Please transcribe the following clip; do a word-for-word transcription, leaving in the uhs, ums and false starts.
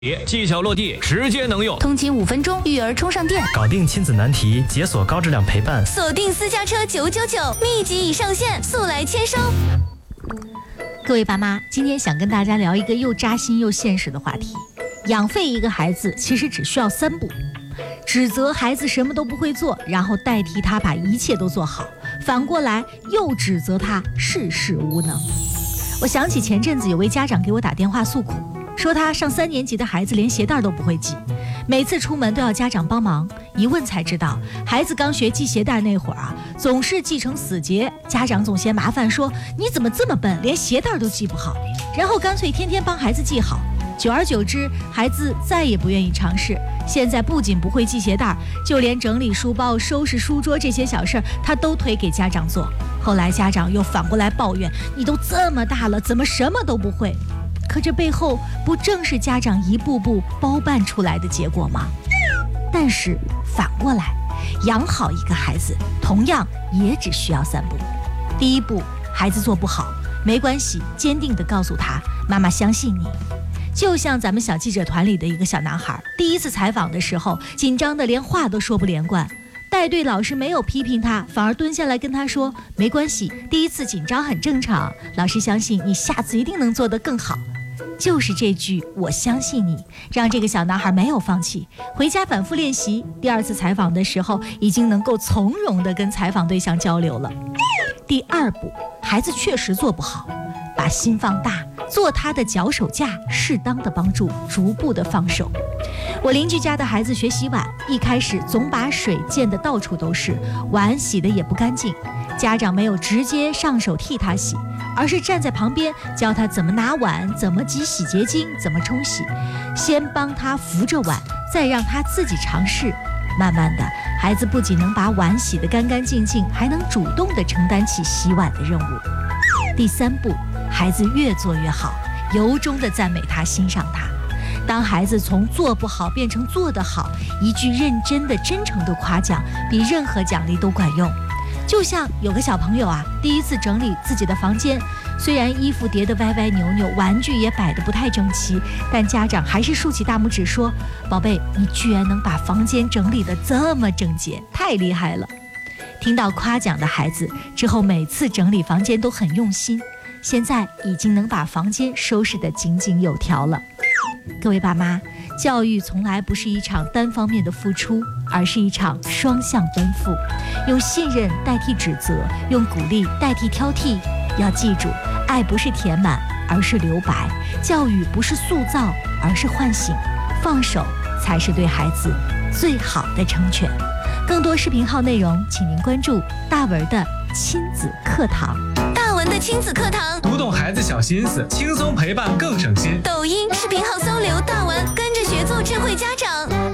技巧落地，直接能用。 通勤五分钟，育儿充上电， 搞定亲子难题，解锁高质量陪伴。 锁定私家车九九九，密集已上线，速来签收。 各位爸妈，今天想跟大家聊一个又扎心又现实的话题。养废一个孩子其实只需要三步：指责孩子什么都不会做，然后代替他把一切都做好；反过来又指责他事事无能。我想起前阵子有位家长给我打电话诉苦，说他上三年级的孩子连鞋带都不会系，每次出门都要家长帮忙。一问才知道，孩子刚学系鞋带那会儿啊，总是系成死结，家长总嫌麻烦，说你怎么这么笨，连鞋带都系不好，然后干脆天天帮孩子系好。久而久之，孩子再也不愿意尝试，现在不仅不会系鞋带，就连整理书包、收拾书桌这些小事他都推给家长做。后来家长又反过来抱怨，你都这么大了，怎么什么都不会？可这背后不正是家长一步步包办出来的结果吗？但是反过来，养好一个孩子同样也只需要三步。第一步，孩子做不好没关系，坚定地告诉他，妈妈相信你。就像咱们小记者团里的一个小男孩，第一次采访的时候紧张的连话都说不连贯，带队老师没有批评他，反而蹲下来跟他说，没关系，第一次紧张很正常，老师相信你下次一定能做得更好。就是这句我相信你，让这个小男孩没有放弃，回家反复练习，第二次采访的时候已经能够从容地跟采访对象交流了。第二步，孩子确实做不好，把心放大，做他的脚手架，适当的帮助，逐步的放手。我邻居家的孩子学洗碗，一开始总把水溅得到处都是，碗洗得也不干净，家长没有直接上手替他洗，而是站在旁边教他怎么拿碗，怎么挤洗洁精，怎么冲洗，先帮他扶着碗，再让他自己尝试。慢慢的，孩子不仅能把碗洗得干干净净，还能主动地承担起洗碗的任务。第三步，孩子越做越好，由衷地赞美他，欣赏他。当孩子从做不好变成做得好，一句认真的真诚的夸奖比任何奖励都管用。就像有个小朋友啊，第一次整理自己的房间，虽然衣服叠得歪歪扭扭，玩具也摆得不太整齐，但家长还是竖起大拇指说，宝贝，你居然能把房间整理得这么整洁，太厉害了。听到夸奖的孩子之后，每次整理房间都很用心，现在已经能把房间收拾得井井有条了。各位爸妈，教育从来不是一场单方面的付出，而是一场双向奔赴，用信任代替指责，用鼓励代替挑剔。要记住，爱不是填满，而是留白；教育不是塑造，而是唤醒。放手才是对孩子最好的成全。更多视频号内容，请您关注大文的亲子课堂。 大文的亲子课堂， 读懂孩子小心思，轻松陪伴更省心。 抖音视频号搜刘大文，跟着学做智慧家长。